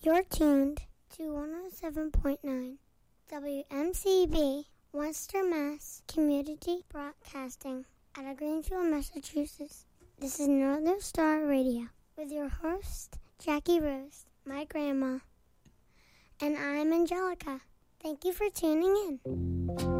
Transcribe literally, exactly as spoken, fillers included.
You're tuned to one oh seven point nine W M C B, Worcester, Mass. Community Broadcasting out of Greenfield, Massachusetts. This is Northern Star Radio with your host, Jackie Rose, my grandma, and I'm Angelica. Thank you for tuning in.